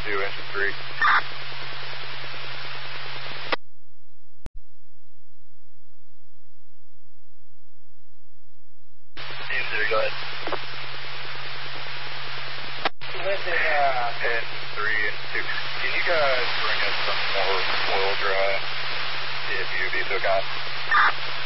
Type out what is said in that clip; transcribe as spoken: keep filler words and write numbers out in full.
two, engine three. Engine three, go ahead. Listen, uh... Engine three and two. Can you guys bring us some more oil dry? If you be so kind.